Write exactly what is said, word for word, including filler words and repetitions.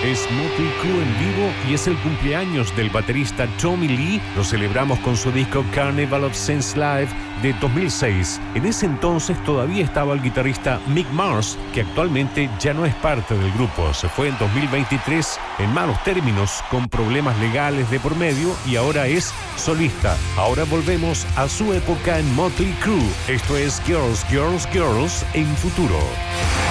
Es Motley Crue en vivo y es el cumpleaños del baterista Tommy Lee. Lo celebramos con su disco Carnival of Saints Live de dos mil seis. En ese entonces todavía estaba el guitarrista Mick Mars, que actualmente ya no es parte del grupo. Se fue en dos mil veintitrés en malos términos, con problemas legales de por medio, y ahora es solista. Ahora volvemos a su época en Motley Crue. Esto es Girls, Girls, Girls en Futuro.